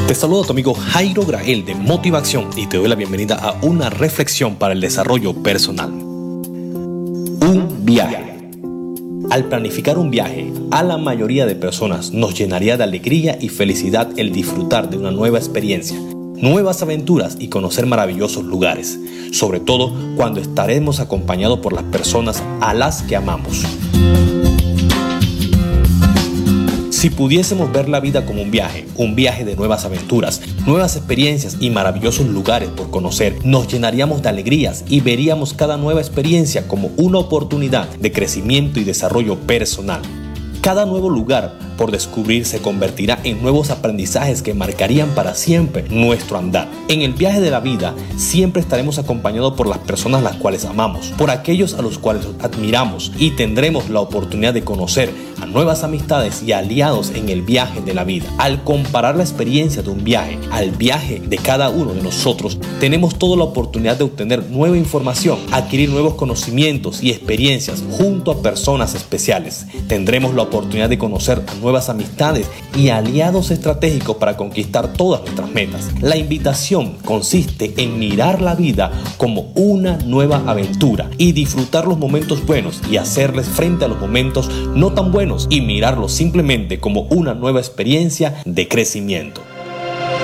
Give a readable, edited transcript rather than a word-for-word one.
Te saludo tu amigo Jairo Grael de Motivación y te doy la bienvenida a una reflexión para el desarrollo personal. Un viaje. Al planificar un viaje, a la mayoría de personas nos llenaría de alegría y felicidad el disfrutar de una nueva experiencia, nuevas aventuras y conocer maravillosos lugares, sobre todo cuando estaremos acompañados por las personas a las que amamos. Si pudiésemos ver la vida como un viaje de nuevas aventuras, nuevas experiencias y maravillosos lugares por conocer, nos llenaríamos de alegrías y veríamos cada nueva experiencia como una oportunidad de crecimiento y desarrollo personal. Cada nuevo lugar por descubrir se convertirá en nuevos aprendizajes que marcarían para siempre nuestro andar. En el viaje de la vida siempre estaremos acompañados por las personas las cuales amamos, por aquellos a los cuales admiramos y tendremos la oportunidad de conocer a nuevas amistades y aliados en el viaje de la vida. Al comparar la experiencia de un viaje al viaje de cada uno de nosotros, tenemos toda la oportunidad de obtener nueva información, adquirir nuevos conocimientos y experiencias junto a personas especiales. Tendremos la oportunidad de conocer a nuevas amistades y aliados estratégicos para conquistar todas nuestras metas. La invitación consiste en mirar la vida como una nueva aventura y disfrutar los momentos buenos y hacerles frente a los momentos no tan buenos y mirarlos simplemente como una nueva experiencia de crecimiento.